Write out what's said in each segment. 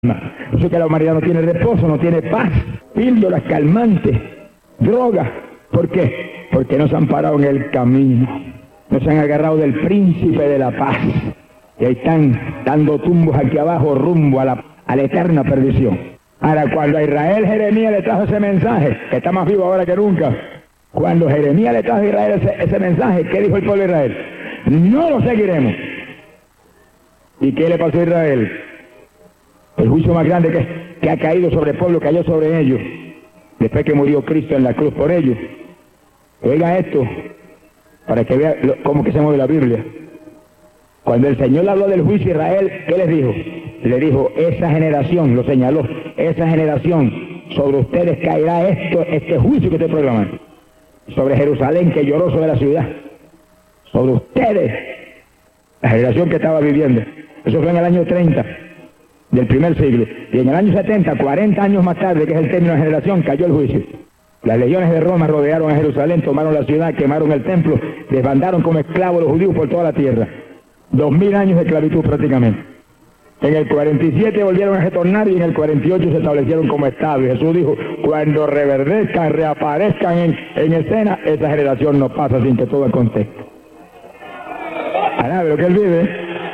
Por eso que la humanidad no tiene reposo, no tiene paz, píldoras calmantes, drogas. ¿Por qué? Porque no se han parado en el camino, no se han agarrado del príncipe de la paz, y ahí están dando tumbos aquí abajo rumbo a la eterna perdición. Ahora, cuando a Israel Jeremías le trajo ese mensaje, que está más vivo ahora que nunca, cuando Jeremías le trajo a Israel ese mensaje, ¿qué dijo el pueblo de Israel? No lo seguiremos. ¿Y qué le pasó a Israel? El juicio más grande que ha caído sobre el pueblo cayó sobre ellos, después que murió Cristo en la cruz por ellos. Oiga esto, para que vea cómo que se mueve la Biblia. Cuando el Señor habló del juicio a Israel, ¿qué les dijo? Le dijo, esa generación, lo señaló, esa generación, sobre ustedes caerá este juicio que estoy proclamando. Sobre Jerusalén, que lloró sobre la ciudad. Sobre ustedes, la generación que estaba viviendo. Eso fue en el año 30 del primer siglo. Y en el año 70, 40 años más tarde, que es el término de generación, cayó el juicio. Las legiones de Roma rodearon a Jerusalén, tomaron la ciudad, quemaron el templo, desbandaron como esclavos los judíos por toda la tierra. 2000 años de esclavitud prácticamente. En el 47 volvieron a retornar y en el 48 se establecieron como Estado. Y Jesús dijo, cuando reverdezcan, reaparezcan en escena, esa generación no pasa sin que todo el contexto. Alabe lo que Él vive.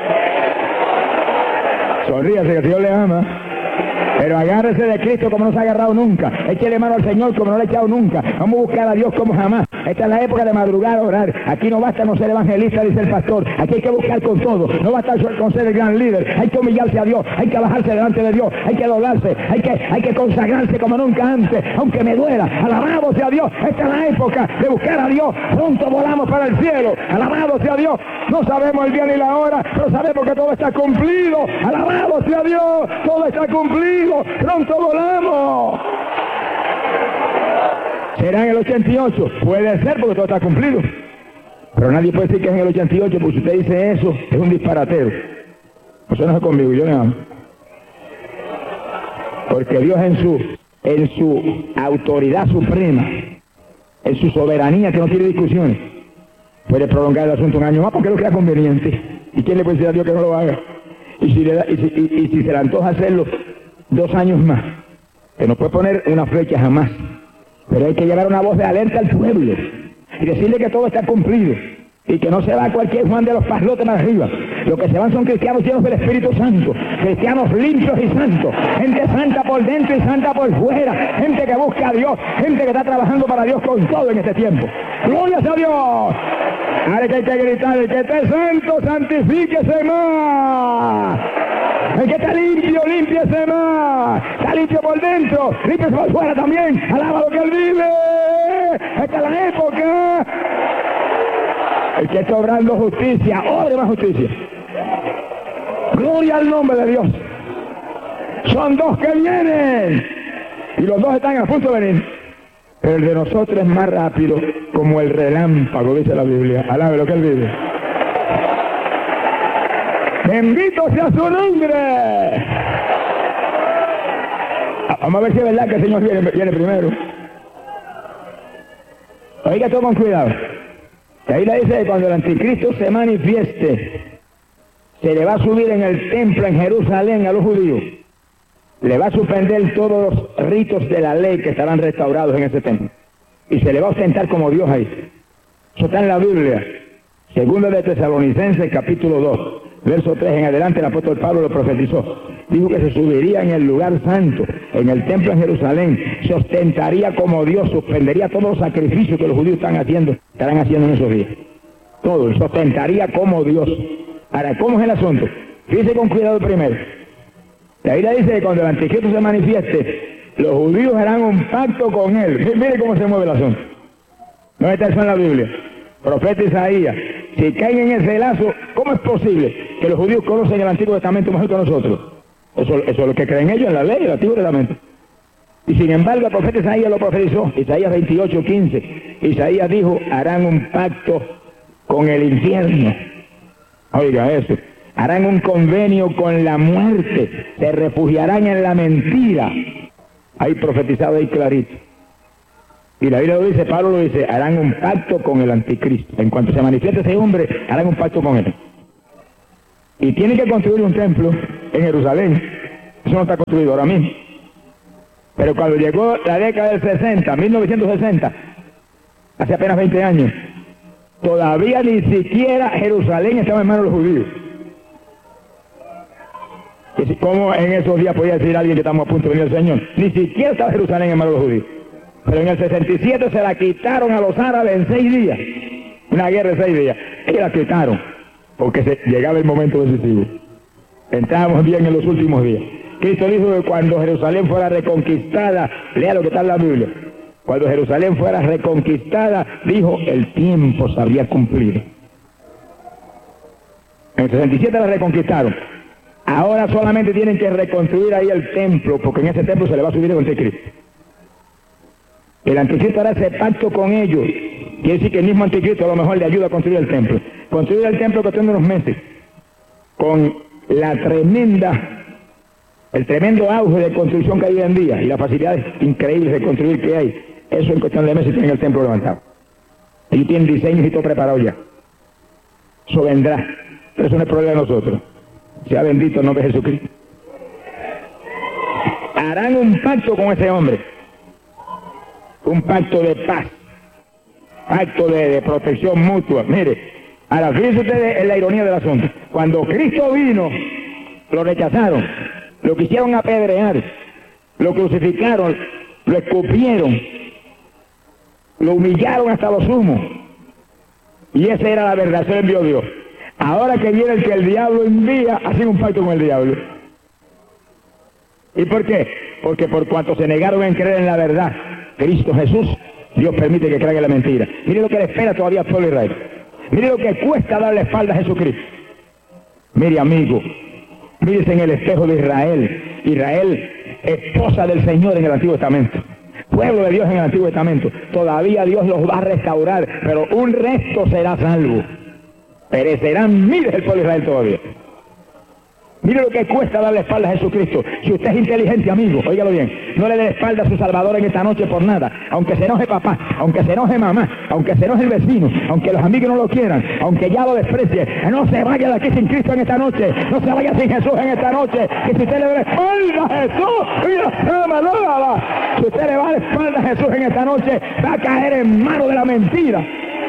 Sonríase que el Señor le ama. Pero agárrese de Cristo como no se ha agarrado nunca. Échele mano al Señor como no le ha echado nunca. Vamos a buscar a Dios como jamás. Esta es la época de madrugar a orar. Aquí no basta con ser evangelista, dice el pastor. Aquí hay que buscar con todo. No basta con ser el gran líder. Hay que humillarse a Dios. Hay que bajarse delante de Dios. Hay que doblarse. Hay que consagrarse como nunca antes. Aunque me duela. Alabado sea Dios. Esta es la época de buscar a Dios. Pronto volamos para el cielo. Alabado sea Dios. No sabemos el día ni la hora, pero sabemos que todo está cumplido. Alabado sea Dios. Todo está cumplido. Pronto volamos. ¿Será en el 88? Puede ser porque todo está cumplido. Pero nadie puede decir que es en el 88, porque si usted dice eso, es un disparatero. Eso no es conmigo, yo le amo. Porque Dios en su autoridad suprema, en su soberanía que no tiene discusiones, puede prolongar el asunto un año más porque lo crea conveniente. ¿Y quién le puede decir a Dios que no lo haga? Y si se le antoja hacerlo 2 años más, que no puede poner una fecha jamás, pero hay que llevar una voz de alerta al pueblo y decirle que todo está cumplido y que no se va cualquier Juan de los Paslotes más arriba. Lo que se van son cristianos llenos del Espíritu Santo, cristianos limpios y santos, gente santa por dentro y santa por fuera, gente que busca a Dios, gente que está trabajando para Dios con todo en este tiempo. ¡Gloria a Dios! Ahora que hay que gritar, el que esté santo, santifíquese más. El que está limpio, límpiese más. Está limpio por dentro, límpiese por fuera también. Alaba lo que Él vive. Esta es la época. El que está obrando justicia, obre más justicia. Gloria al nombre de Dios. Son 2 que vienen. Y los 2 están a punto de venir. Pero el de nosotros es más rápido, como el relámpago, dice la Biblia. Alabe lo que Él vive. Bendito sea su nombre. Vamos a ver si es verdad que el Señor viene primero. Oiga todo con cuidado. Y ahí le dice que cuando el anticristo se manifieste, se le va a subir en el templo en Jerusalén a los judíos. Le va a suspender todos los ritos de la ley que estarán restaurados en ese templo. Y se le va a ostentar como Dios ahí. Eso está en la Biblia. Segundo de Tesalonicenses, capítulo 2, verso 3 en adelante, el apóstol Pablo lo profetizó. Dijo que se subiría en el lugar santo, en el templo en Jerusalén, se ostentaría como Dios, suspendería todos los sacrificios que los judíos estarán haciendo en esos días. Todo, se ostentaría como Dios. Ahora, ¿cómo es el asunto? Fíjese con cuidado primero. La Biblia dice que cuando el anticristo se manifieste, los judíos harán un pacto con él. Mire cómo se mueve el asunto. No está eso en la Biblia. Profeta Isaías. Si caen en ese lazo, ¿cómo es posible que los judíos conocen el Antiguo Testamento mejor que nosotros? Eso es lo que creen ellos en la ley del Antiguo Testamento. Y sin embargo, el profeta Isaías lo profetizó. Isaías 28:15. Isaías dijo, harán un pacto con el infierno. Oiga eso. Harán un convenio con la muerte. Se refugiarán en la mentira. Ahí profetizado ahí clarito. Y la Biblia lo dice, Pablo lo dice, harán un pacto con el anticristo. En cuanto se manifieste ese hombre, harán un pacto con él. Y tienen que construir un templo en Jerusalén Eso no está construido ahora mismo. Pero cuando llegó la década del 60, 1960, hace apenas 20 años, todavía ni siquiera Jerusalén estaba en manos de los judíos. ¿Cómo en esos días podía decir alguien que estamos a punto de venir al Señor? Ni siquiera estaba Jerusalén en manos de los judíos. Pero en el 67 se la quitaron a los árabes en 6 días. Una guerra de 6 días. Y la quitaron, porque llegaba el momento decisivo. Entrábamos bien en los últimos días. Cristo dijo que cuando Jerusalén fuera reconquistada, lea lo que está en la Biblia, cuando Jerusalén fuera reconquistada, dijo, el tiempo se había cumplido. En el 67 la reconquistaron. Ahora solamente tienen que reconstruir ahí el templo, porque en ese templo se le va a subir el anticristo. El anticristo hará ese pacto con ellos. Quiere decir que el mismo anticristo a lo mejor le ayuda a construir el templo. Construir el templo que tiene unos meses, con el tremendo auge de construcción que hay hoy en día y las facilidades increíbles de construir que hay. Eso en cuestión de meses tienen el templo levantado. Ellos tienen diseños y todo preparado ya. Eso vendrá. Pero eso no es problema de nosotros. Sea bendito el nombre de Jesucristo. Harán un pacto con ese hombre. Un pacto de paz. Pacto de protección mutua. Mire, ahora fíjense ustedes en la ironía del asunto. Cuando Cristo vino, lo rechazaron, lo quisieron apedrear, lo crucificaron, lo escupieron, lo humillaron hasta lo sumo. Y esa era la verdad, se envió Dios. Ahora que viene el que el diablo envía, hacen un pacto con el diablo. ¿Y por qué? Porque por cuanto se negaron en creer en la verdad, Cristo Jesús, Dios permite que crean en la mentira. Mire lo que le espera todavía al pueblo de Israel. Mire lo que cuesta darle espalda a Jesucristo. Mire, amigo, mírese en el espejo de Israel. Israel, esposa del Señor en el Antiguo Testamento. Pueblo de Dios en el Antiguo Testamento. Todavía Dios los va a restaurar, pero un resto será salvo. Perecerán miles del pueblo de Israel todavía. Mire lo que cuesta darle espalda a Jesucristo. Si usted es inteligente, amigo, óigalo bien, no le dé espalda a su Salvador en esta noche por nada. Aunque se enoje papá, aunque se enoje mamá, aunque se enoje el vecino, aunque los amigos no lo quieran, aunque ya lo desprecie, no se vaya de aquí sin Cristo en esta noche, no se vaya sin Jesús en esta noche. Que si usted le da la espalda a Jesús, si usted le va a dar espalda a Jesús en esta noche, va a caer en manos de la mentira.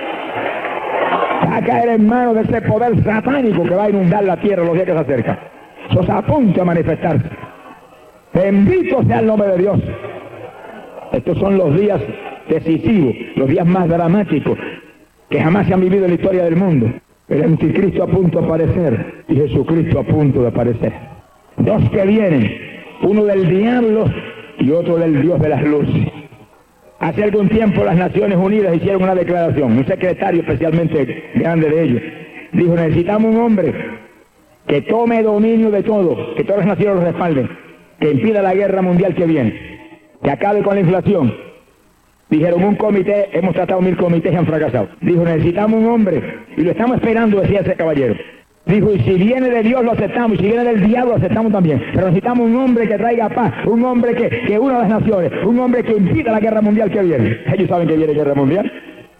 Va a caer en manos de ese poder satánico que va a inundar la tierra los días que se acercan. Eso está a punto de manifestarse. Bendito sea el nombre de Dios. Estos son los días decisivos, los días más dramáticos que jamás se han vivido en la historia del mundo. El anticristo a punto de aparecer y Jesucristo a punto de aparecer. Dos que vienen, uno del diablo y otro del Dios de las luces. Hace algún tiempo las Naciones Unidas hicieron una declaración, un secretario especialmente grande de ellos, dijo, necesitamos un hombre que tome dominio de todo, que todas las naciones lo respalden, que impida la guerra mundial que viene, que acabe con la inflación. Dijeron un comité, hemos tratado 1000 comités y han fracasado. Dijo, necesitamos un hombre, y lo estamos esperando, decía ese caballero. Dijo, y si viene de Dios lo aceptamos, y si viene del diablo lo aceptamos también. Pero necesitamos un hombre que traiga paz, un hombre que una las naciones, un hombre que impida la guerra mundial que viene. Ellos saben que viene guerra mundial.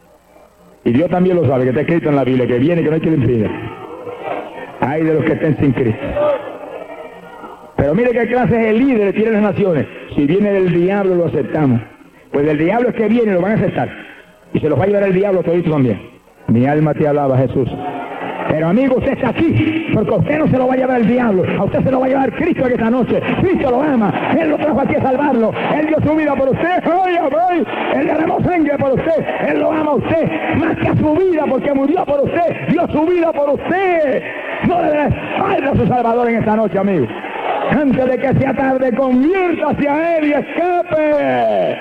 Y Dios también lo sabe, que está escrito en la Biblia, que viene, que no hay que lo impida. Ay de los que estén sin Cristo. Pero mire qué clase de líderes tienen las naciones. Si viene del diablo lo aceptamos. Pues del diablo es que viene, lo van a aceptar. Y se los va a llevar el diablo todito también. Mi alma te alaba, Jesús. Pero amigo, usted está aquí, porque a usted no se lo va a llevar el diablo, a usted se lo va a llevar Cristo en esta noche. Cristo lo ama, Él lo trajo aquí a salvarlo, Él dio su vida por usted, Él derramó sangre por usted, Él lo ama a usted, más que a su vida, porque murió por usted, dio su vida por usted. No le dé espalda a su Salvador en esta noche, amigo. Antes de que sea tarde, conviértase a Él y escape.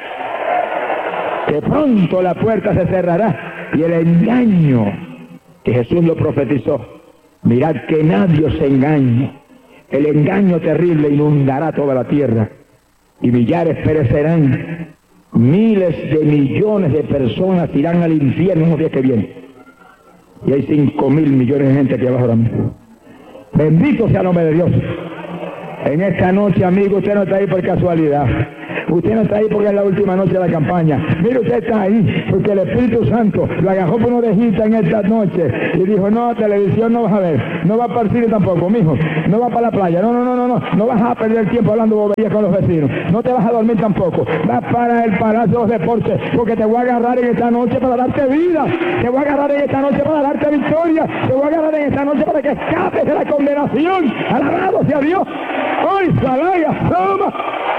Que pronto la puerta se cerrará y el engaño, que Jesús lo profetizó, mirad que nadie os engañe, el engaño terrible inundará toda la tierra y millares perecerán, miles de millones de personas irán al infierno unos días que vienen y hay 5.000 millones de gente aquí abajo ahora mismo. Bendito sea el nombre de Dios. En esta noche, amigo, usted no está ahí por casualidad. Usted no está ahí porque es la última noche de la campaña. Mire, usted está ahí porque el Espíritu Santo lo agarró por una orejita en esta noche y dijo, no, televisión no vas a ver, no vas para el cine tampoco, mijo, no vas para la playa, no vas a perder el tiempo hablando boberías con los vecinos, no te vas a dormir tampoco, vas para el Palacio de los Deportes, porque te voy a agarrar en esta noche para darte vida, te voy a agarrar en esta noche para darte victoria, te voy a agarrar en esta noche para que escapes de la condenación. Alabado sea Dios. ¡Ay, salaya, sama!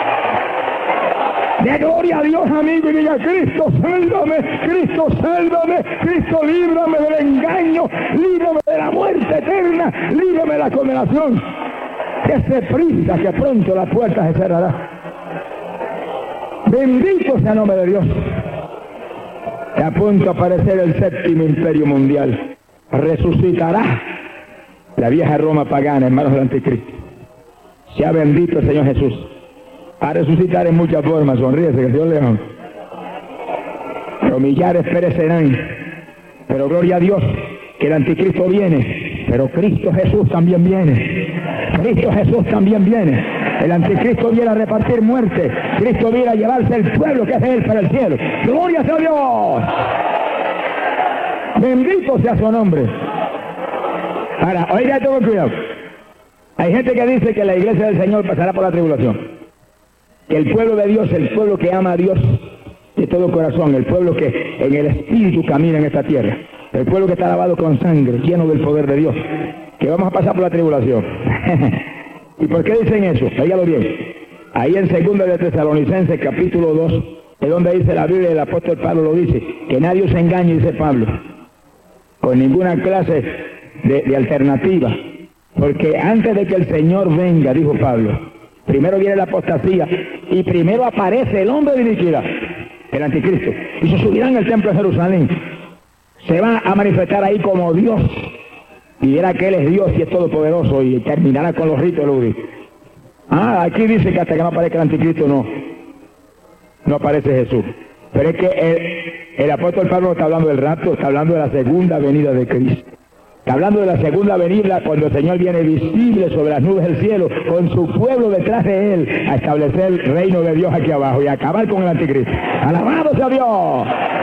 De gloria a Dios, amigo, y diga, Cristo, sálvame, Cristo, sálvame, Cristo, líbrame del engaño, líbrame de la muerte eterna, líbrame de la condenación. Que se prisa, que pronto la puerta se cerrará. Bendito sea el nombre de Dios. Está a punto a aparecer el séptimo imperio mundial. Resucitará la vieja Roma pagana en manos del anticristo. Sea bendito el Señor Jesús. A resucitar en muchas formas, sonríese, que Dios le ama. Pero millares perecerán, pero gloria a Dios, que el anticristo viene, pero Cristo Jesús también viene. Cristo Jesús también viene. El anticristo viene a repartir muerte, Cristo viene a llevarse el pueblo que es de él para el cielo. ¡Gloria sea Dios! Bendito sea su nombre. Ahora, oiga, tengo cuidado. Hay gente que dice que la iglesia del Señor pasará por la tribulación. Que el pueblo de Dios, el pueblo que ama a Dios de todo corazón, el pueblo que en el Espíritu camina en esta tierra, el pueblo que está lavado con sangre, lleno del poder de Dios, que vamos a pasar por la tribulación. ¿Y por qué dicen eso? Óigalo bien. Ahí en 2 de Tesalonicenses, capítulo 2, es donde dice la Biblia, el apóstol Pablo lo dice, que nadie os engañe, dice Pablo, con ninguna clase de alternativa, porque antes de que el Señor venga, dijo Pablo, primero viene la apostasía y primero aparece el hombre de iniquidad, el anticristo, y se subirá en el templo de Jerusalén. Se va a manifestar ahí como Dios y dirá que Él es Dios y es todopoderoso y terminará con los ritos lúdicos. Aquí dice que hasta que no aparezca el anticristo no aparece Jesús. Pero es que el apóstol Pablo está hablando del rapto, está hablando de la segunda venida de Cristo. Está hablando de la segunda venida cuando el Señor viene visible sobre las nubes del cielo con su pueblo detrás de Él a establecer el reino de Dios aquí abajo y a acabar con el anticristo. ¡Alabado sea Dios!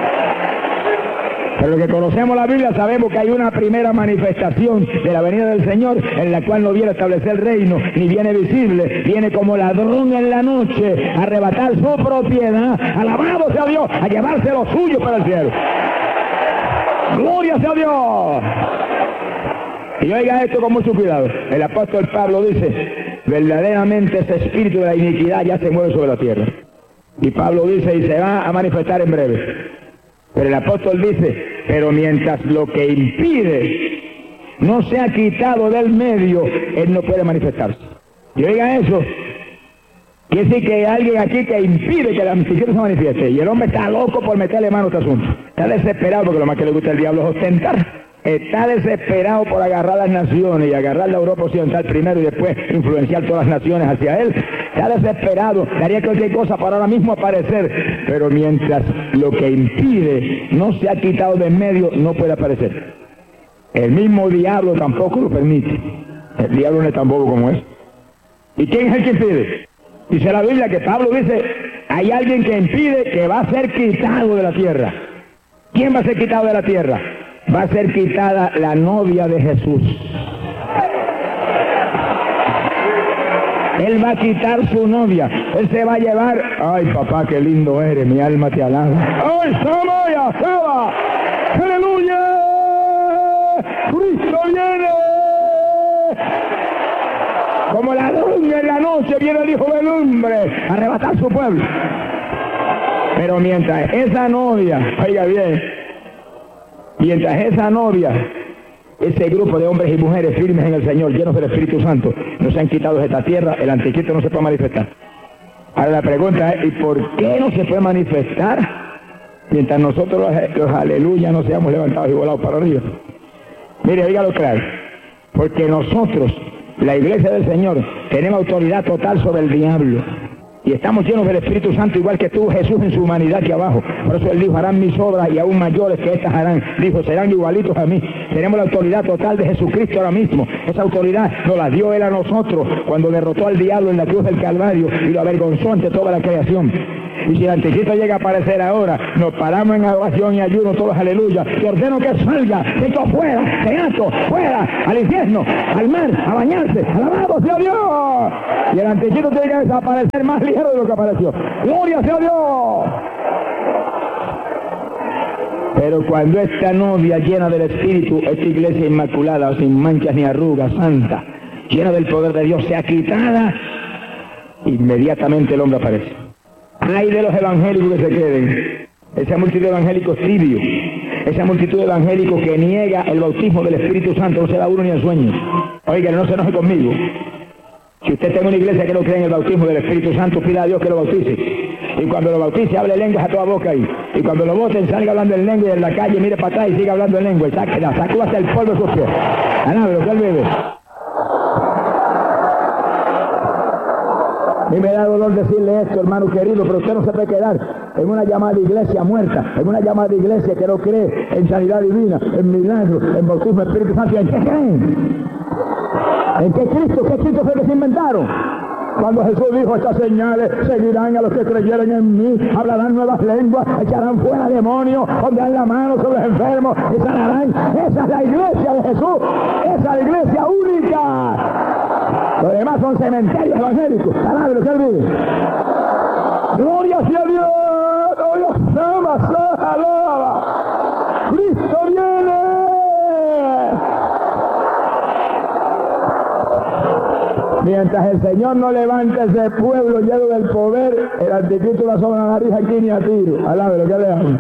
Pero los que conocemos la Biblia sabemos que hay una primera manifestación de la venida del Señor en la cual no viene a establecer el reino ni viene visible, viene como ladrón en la noche a arrebatar su propiedad. ¡Alabado sea Dios! A llevarse lo suyo para el cielo. ¡Gloria sea Dios! Y oiga esto con mucho cuidado. El apóstol Pablo dice, verdaderamente ese espíritu de la iniquidad ya se mueve sobre la tierra. Y Pablo dice, y se va a manifestar en breve. Pero el apóstol dice, pero mientras lo que impide no se ha quitado del medio, él no puede manifestarse. Y oiga eso, quiere decir que hay alguien aquí que impide que el anticristo se manifieste. Y el hombre está loco por meterle mano a este asunto. Está desesperado porque lo más que le gusta al diablo es ostentar. Está desesperado por agarrar las naciones y agarrar la Europa occidental primero y después influenciar todas las naciones hacia él. Está desesperado, daría cualquier cosa para ahora mismo aparecer. Pero mientras lo que impide no se ha quitado de en medio, no puede aparecer. El mismo diablo tampoco lo permite. El diablo no es tan bobo como es. ¿Y quién es el que impide? Dice la Biblia que Pablo dice, hay alguien que impide que va a ser quitado de la tierra. ¿Quién va a ser quitado de la tierra? Va a ser quitada la novia de Jesús. Él va a quitar su novia. Él se va a llevar. Ay, papá, qué lindo eres, mi alma te alaba. Ay, Samaya, Saba. Aleluya. Cristo viene. Como ladrón en la noche viene el Hijo del Hombre a arrebatar su pueblo. Pero mientras esa novia, oiga bien, mientras esa novia, ese grupo de hombres y mujeres firmes en el Señor, llenos del Espíritu Santo, no se han quitado de esta tierra, el anticristo no se puede manifestar. Ahora la pregunta es, ¿y por qué no se puede manifestar mientras nosotros los aleluya no seamos levantados y volados para arriba? Mire, dígalo claro, porque nosotros, la iglesia del Señor, tenemos autoridad total sobre el diablo. Y estamos llenos del Espíritu Santo, igual que estuvo Jesús en su humanidad aquí abajo. Por eso Él dijo, harán mis obras y aún mayores que estas harán. Dijo, serán igualitos a mí. Tenemos la autoridad total de Jesucristo ahora mismo. Esa autoridad nos la dio Él a nosotros cuando derrotó al diablo en la cruz del Calvario y lo avergonzó ante toda la creación. Y si el anticristo llega a aparecer ahora, nos paramos en adoración y ayuno, todos aleluya. Te ordeno que salga, que esto fuera, teatro, fuera, al infierno, al mar, a bañarse, alabado sea Dios. Y el anticristo tiene que desaparecer más ligero de lo que apareció. Gloria sea Dios. Pero cuando esta novia llena del Espíritu, esta iglesia inmaculada, sin manchas ni arrugas, santa, llena del poder de Dios, sea quitada, inmediatamente el hombre aparece. Hay de los evangélicos que se queden, esa multitud de evangélicos tibios, esa multitud de evangélicos que niega el bautismo del Espíritu Santo, no se da uno ni en sueños. Oiga, no se enoje conmigo. Si usted tiene una iglesia que no cree en el bautismo del Espíritu Santo, pida a Dios que lo bautice. Y cuando lo bautice, hable lenguas a toda boca ahí. Y cuando lo voten, salga hablando en lengua y en la calle mire para atrás y siga hablando en lengua. Y sacúdase hasta el polvo de sus pies. Anábelo, que él bebe. A mí me da dolor decirle esto, hermano querido, pero usted no se puede quedar en una llamada iglesia muerta, en una llamada iglesia que no cree en sanidad divina, en milagros, en bautismo del Espíritu Santo. ¿En qué creen? ¿En qué Cristo? ¿Qué Cristo fue que se inventaron? Cuando Jesús dijo, estas señales seguirán a los que creyeren en mí, hablarán nuevas lenguas, echarán fuera demonios, pondrán la mano sobre los enfermos y sanarán. Esa es la iglesia de Jesús, esa es la iglesia única. Los demás son cementerios evangélicos. Alábelo, que él vive. Gloria sea Dios. Dios ama, alaba. Cristo viene. Mientras el Señor no levante ese pueblo lleno del poder, el anticristo va sobre la nariz aquí ni a tiro. Alábelo, que le amo.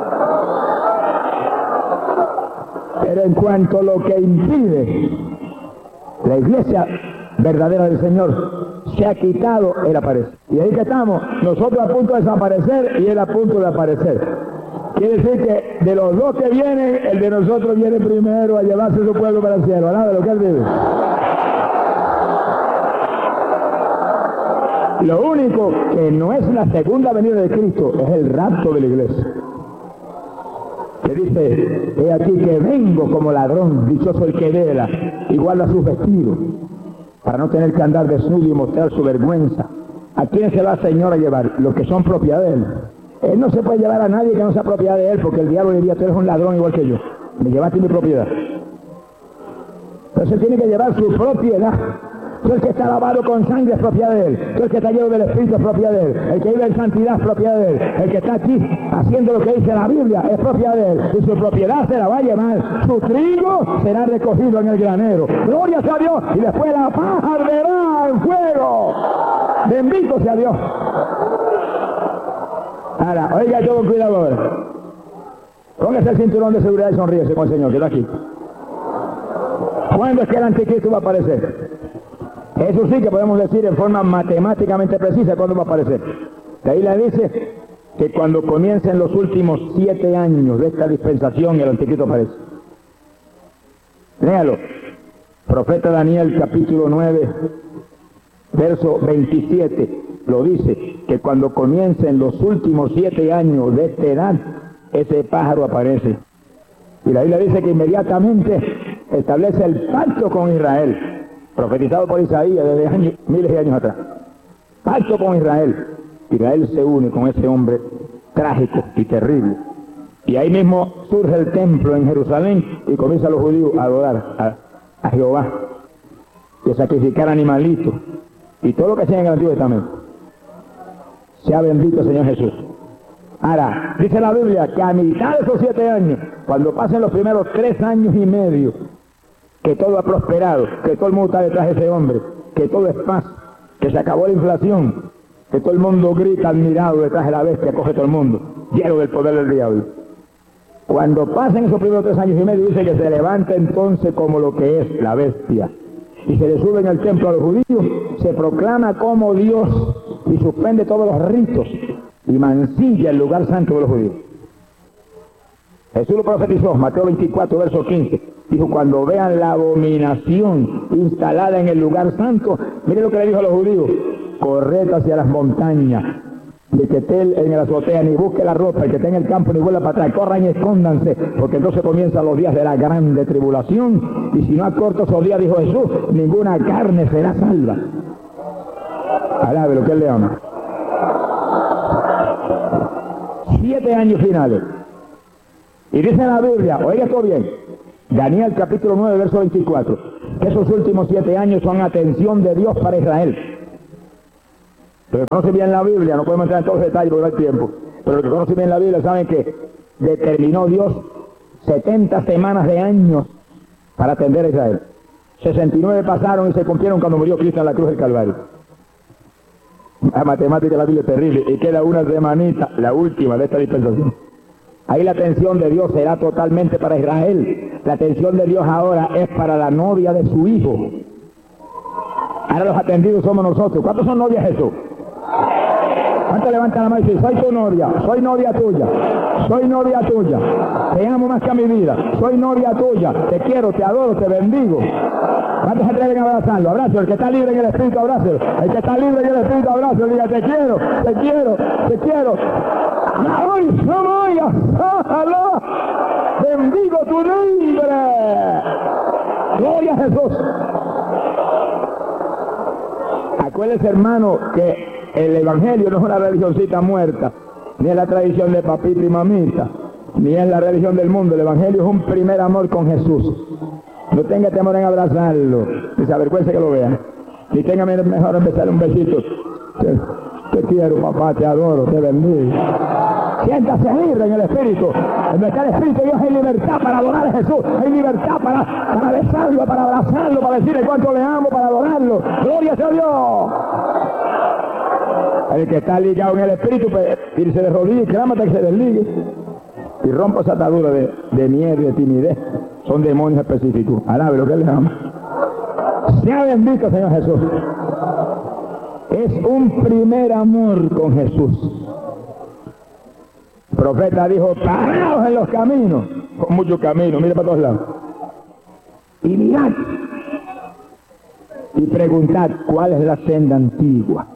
Pero en cuanto a lo que impide la iglesia verdadera del Señor se ha quitado, Él aparece. Y ahí que estamos, nosotros a punto de desaparecer y Él a punto de aparecer. Quiere decir que de los dos que vienen, el de nosotros viene primero a llevarse su pueblo para el cielo. Alábelo, que Él vive. Lo único que no es la segunda venida de Cristo es el rapto de la iglesia. Que dice, he aquí que vengo como ladrón, dichoso el que vela y guarda sus vestidos, para no tener que andar desnudo y mostrar su vergüenza. ¿A quién se va el Señor a llevar? Los que son propiedad de Él. Él no se puede llevar a nadie que no sea propiedad de Él, porque el diablo diría, tú eres un ladrón igual que yo, me llevaste mi propiedad. Entonces Él tiene que llevar su propiedad. Tú el que está lavado con sangre es propiedad de Él. Tú el que está lleno del Espíritu es propiedad de Él. El que vive en santidad es propiedad de Él. El que está aquí haciendo lo que dice la Biblia es propiedad de Él. Y su propiedad se la va a llevar. Su trigo será recogido en el granero. Gloria sea a Dios. Y después la paja arderá en fuego. Bendito sea Dios. Ahora, oiga todo con cuidado ahora. Póngase el cinturón de seguridad y sonríese con el Señor, que está aquí. ¿Cuándo es que el anticristo va a aparecer? Eso sí que podemos decir en forma matemáticamente precisa cuándo va a aparecer. De ahí le dice que cuando comiencen los últimos 7 años de esta dispensación, el anticristo aparece. Léalo. Profeta Daniel, capítulo 9, verso 27, lo dice, que cuando comiencen los últimos 7 años de esta edad, ese pájaro aparece. Y la Biblia dice que inmediatamente establece el pacto con Israel, profetizado por Isaías desde miles de años atrás. Pacto con Israel. Israel se une con ese hombre trágico y terrible. Y ahí mismo surge el templo en Jerusalén y comienzan los judíos a adorar a Jehová, y a sacrificar animalitos y todo lo que hacían en el Antiguo Testamento. Sea bendito el Señor Jesús. Ahora, dice la Biblia que a mitad de esos 7 años, cuando pasen los primeros 3 años y medio, que todo ha prosperado, que todo el mundo está detrás de ese hombre, que todo es paz, que se acabó la inflación, que todo el mundo grita admirado detrás de la bestia, coge todo el mundo, lleno del poder del diablo. Cuando pasen esos primeros 3 años y medio, dice que se levanta entonces como lo que es la bestia, y se le sube en el templo a los judíos, se proclama como Dios, y suspende todos los ritos, y mancilla el lugar santo de los judíos. Jesús lo profetizó, Mateo 24, verso 15. Dijo, cuando vean la abominación instalada en el lugar santo, mire lo que le dijo a los judíos, corred hacia las montañas. El que esté en la azotea ni busque la ropa, el que esté en el campo ni vuelva para atrás, corran y escóndanse, porque entonces comienzan los días de la grande tribulación, y si no acorto esos días, dijo Jesús, ninguna carne será salva. Alabe lo que él le ama. 7 años finales. Y dice la Biblia, oiga esto bien, Daniel capítulo 9, verso 24, que esos últimos 7 años son atención de Dios para Israel. Los que conocen bien la Biblia, no podemos entrar en todos los detalles porque no hay tiempo, pero los que conocen bien la Biblia saben que determinó Dios 70 semanas de años para atender a Israel. 69 pasaron y se cumplieron cuando murió Cristo en la cruz del Calvario. La matemática de la Biblia es terrible, y queda una semanita, la última de esta dispensación. Ahí la atención de Dios será totalmente para Israel. La atención de Dios ahora es para la novia de su Hijo. Ahora los atendidos somos nosotros. ¿Cuántos son novias de Jesús? ¿Cuántos levantan la mano y dicen, soy tu novia, soy novia tuya, soy novia tuya, te amo más que a mi vida, soy novia tuya, te quiero, te adoro, te bendigo? ¿Cuántos se atreven a abrazarlo? Abrazo, el que está libre en el Espíritu, abrázalo. El que está libre en el Espíritu, abrázalo. Diga, te quiero, te quiero, te quiero. ¡Ay, aló! ¡Bendigo tu nombre! ¡Gloria a Jesús! Acuérdese, hermano, que el Evangelio no es una religioncita muerta, ni es la tradición de papito y mamita, ni es la religión del mundo. El Evangelio es un primer amor con Jesús. No tenga temor en abrazarlo, ni se avergüence que lo vean, ni tenga mejor empezar un besito. Te quiero, papá, te adoro, te bendigo. Siéntase libre en el Espíritu. En el Espíritu Dios hay libertad para adorar a Jesús. Hay libertad para besarlo, para abrazarlo, para decirle cuánto le amo, para adorarlo. ¡Gloria a Dios! El que está ligado en el Espíritu, pues, irse de rodillas, clámate que se desligue. Y rompa esa atadura de miedo y de timidez. Son demonios específicos. Alabe lo que él le ama. Sea bendito, Señor Jesús. Es un primer amor con Jesús. El profeta dijo, paraos en los caminos, con muchos caminos, mire para todos lados, y mirad, y preguntad cuál es la senda antigua,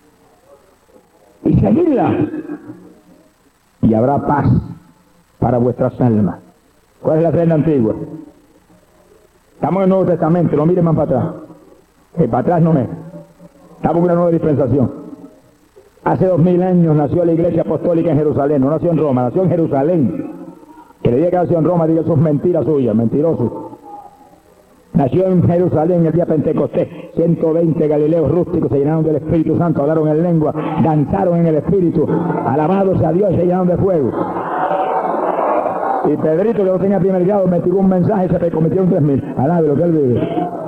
y seguidla, y habrá paz para vuestras almas. ¿Cuál es la senda antigua? Estamos en el Nuevo Testamento, no miren más para atrás, que para atrás no es. Estamos en una nueva dispensación. Hace 2000 años nació la Iglesia Apostólica en Jerusalén, no nació en Roma, nació en Jerusalén. Que le diga que nació en Roma, diga eso es mentira suya, mentiroso. Nació en Jerusalén el día Pentecostés. 120 galileos rústicos se llenaron del Espíritu Santo, hablaron en lengua, danzaron en el Espíritu, alabados a Dios y se llenaron de fuego. Y Pedrito, que no tenía primer grado, metió un mensaje y se convirtió en 3000. Alabe lo que él vive.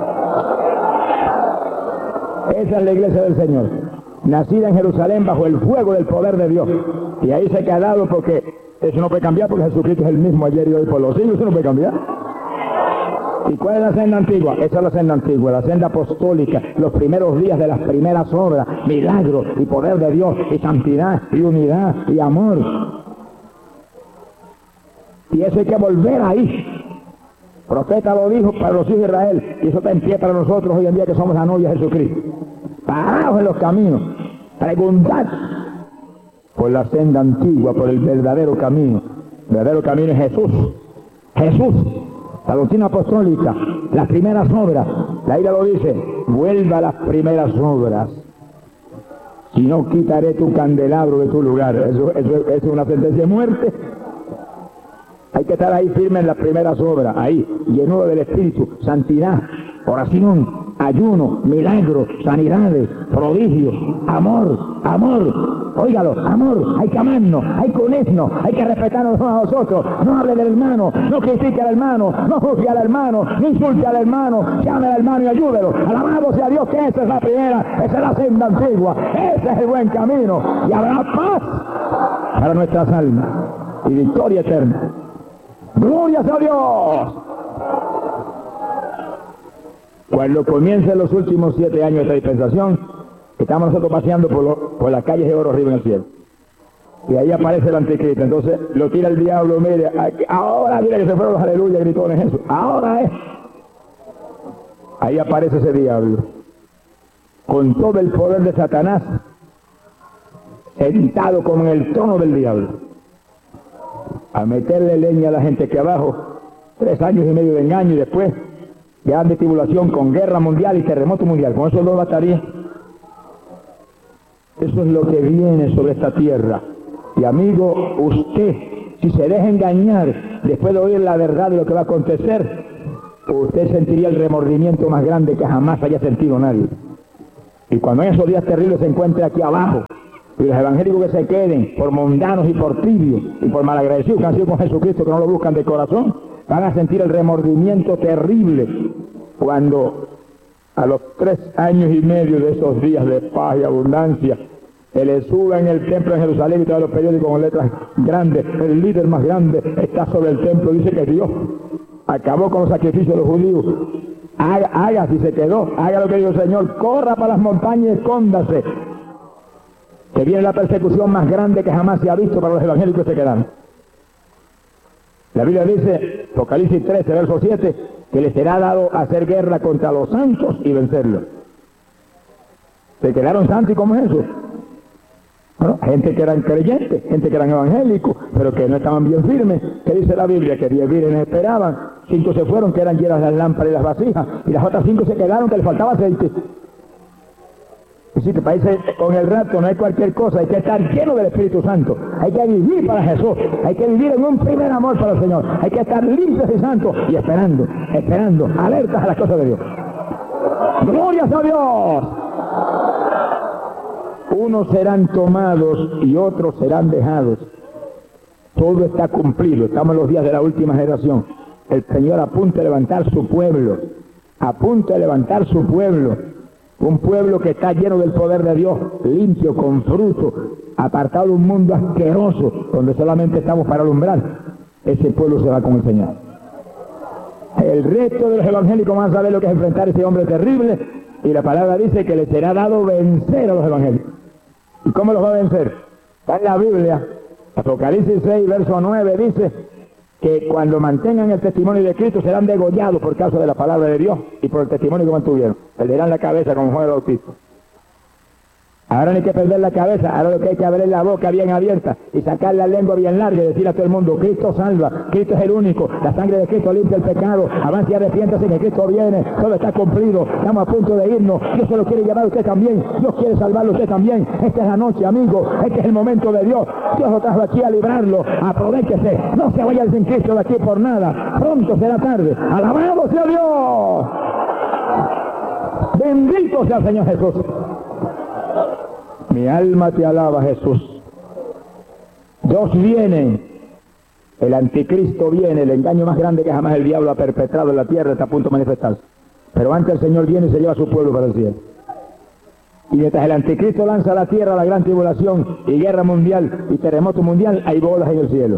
Esa es la iglesia del Señor, nacida en Jerusalén bajo el fuego del poder de Dios. Y ahí se ha quedado porque eso no puede cambiar, porque Jesucristo es el mismo ayer y hoy por los siglos, eso no puede cambiar. ¿Y cuál es la senda antigua? Esa es la senda antigua, la senda apostólica, los primeros días de las primeras obras, milagros y poder de Dios, y santidad, y unidad, y amor. Y eso hay que volver ahí. El profeta lo dijo para los hijos de Israel, y eso está en pie para nosotros hoy en día que somos la novia de Jesucristo. Paraos en los caminos, preguntad por la senda antigua, por el verdadero camino. El verdadero camino es Jesús. Jesús, la doctrina apostólica, las primeras obras. La Biblia lo dice, vuelva a las primeras obras. Si no, quitaré tu candelabro de tu lugar. Eso es una sentencia de muerte. Hay que estar ahí firme en las primeras obras, ahí, lleno del Espíritu, santidad, oración, ayuno, milagros, sanidades, prodigios, amor, amor. Óigalo, amor, hay que amarnos, hay que unirnos, hay que respetarnos a nosotros. No hable del hermano, no critique al hermano, no juzgue al hermano, no insulte al hermano, llame al hermano y ayúdelo. Alabado sea Dios, que esa es la primera, esa es la senda antigua, ese es el buen camino. Y habrá paz para nuestras almas y victoria eterna. ¡Gloria a Dios! Cuando comiencen los últimos 7 años de esta dispensación, estamos nosotros paseando por las calles de oro arriba en el cielo. Y ahí aparece el anticristo. Entonces lo tira el diablo, mire, aquí, ahora mira que se fueron los aleluya, gritones eso. Ahora es. Ahí aparece ese diablo. con todo el poder de Satanás, sentado como en el trono del diablo, a meterle leña a la gente que abajo, 3 años y medio de engaño y después grande tribulación con guerra mundial y terremoto mundial. Con eso no bastaría. Eso es lo que viene sobre esta tierra. Y amigo, usted, si se deja engañar después de oír la verdad de lo que va a acontecer, usted sentiría el remordimiento más grande que jamás haya sentido nadie. Y cuando en esos días terribles se encuentre aquí abajo, y los evangélicos que se queden por mundanos y por tibios y por malagradecidos que han sido con Jesucristo, que no lo buscan de corazón, van a sentir el remordimiento terrible cuando a los 3 años y medio de esos días de paz y abundancia se le suba en el templo de Jerusalén y todos los periódicos con letras grandes: el líder más grande está sobre el templo, dice que Dios acabó con los sacrificios de los judíos. Haga, si se quedó, haga lo que dijo el Señor, corra para las montañas y escóndase, que viene la persecución más grande que jamás se ha visto para los evangélicos que se quedan. La Biblia dice, Apocalipsis 13, verso 7, que les será dado hacer guerra contra los santos y vencerlos. ¿Se quedaron santos y cómo es eso? Bueno, gente que eran creyentes, gente que eran evangélicos, pero que no estaban bien firmes. ¿Qué dice la Biblia? Que 10 vírgenes esperaban, 5 se fueron, que eran llenas las lámparas y las vasijas, y las otras 5 se quedaron, que les faltaba aceite. Así que parece con el rato no hay cualquier cosa, hay que estar lleno del Espíritu Santo, hay que vivir para Jesús, hay que vivir en un primer amor para el Señor, hay que estar limpios y santos y esperando, alertas a las cosas de Dios. ¡Glorias a Dios! Unos serán tomados y otros serán dejados. Todo está cumplido, estamos en los días de la última generación. El Señor apunta a levantar su pueblo, un pueblo que está lleno del poder de Dios, limpio, con fruto, apartado de un mundo asqueroso, donde solamente estamos para alumbrar. Ese pueblo se va con el Señor. El resto de los evangélicos van a saber lo que es enfrentar a ese hombre terrible, y la palabra dice que le será dado vencer a los evangélicos. ¿Y cómo los va a vencer? Está en la Biblia, Apocalipsis 6, verso 9, dice que cuando mantengan el testimonio de Cristo serán degollados por causa de la palabra de Dios y por el testimonio que mantuvieron. Perderán la cabeza como Juan el Bautista. Ahora no hay que perder la cabeza, ahora lo que hay que abrir la boca bien abierta y sacar la lengua bien larga y decir a todo el mundo: Cristo salva, Cristo es el único, la sangre de Cristo limpia el pecado, avance y arrepiéntase que Cristo viene, todo está cumplido, estamos a punto de irnos, Dios se lo quiere llevar a usted también, Dios quiere salvarlo a usted también, esta es la noche, amigo, este es el momento de Dios, Dios lo trajo aquí a librarlo, aprovéchese, no se vaya sin Cristo de aquí por nada, pronto será tarde, alabado sea Dios, bendito sea el Señor Jesús. Mi alma te alaba, Jesús. Dos vienen, el anticristo viene, el engaño más grande que jamás el diablo ha perpetrado en la tierra está a punto de manifestarse. Pero antes el Señor viene y se lleva a su pueblo para el cielo. Y mientras el anticristo lanza a la tierra la gran tribulación y guerra mundial y terremoto mundial, hay bolas en el cielo.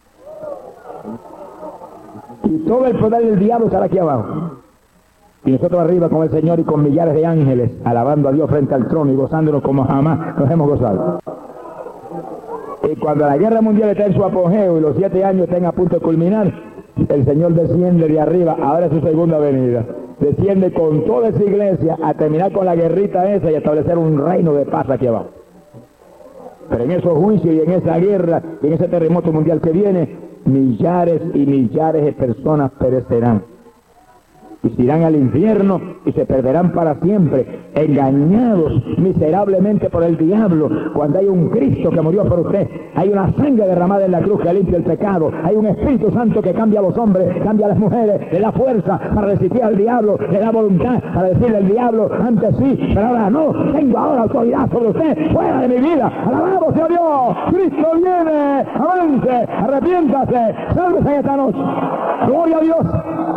Y todo el poder del diablo estará aquí abajo. Y nosotros arriba con el Señor y con millares de ángeles, alabando a Dios frente al trono y gozándonos como jamás nos hemos gozado. Y cuando la guerra mundial está en su apogeo y los 7 años estén a punto de culminar, el Señor desciende de arriba, ahora es su segunda venida. Desciende con toda esa iglesia a terminar con la guerrita esa y establecer un reino de paz aquí abajo. Pero en esos juicios y en esa guerra y en ese terremoto mundial que viene, millares y millares de personas perecerán. Y se irán al infierno y se perderán para siempre, engañados miserablemente por el diablo, cuando hay un Cristo que murió por usted, hay una sangre derramada en la cruz que limpia el pecado, hay un Espíritu Santo que cambia a los hombres, cambia a las mujeres, le da fuerza para resistir al diablo, le da voluntad para decirle al diablo: antes sí, pero ahora no, tengo ahora autoridad sobre usted, fuera de mi vida, alabado sea Dios, Cristo viene, avance, arrepiéntase, sálvese esta noche, gloria a Dios.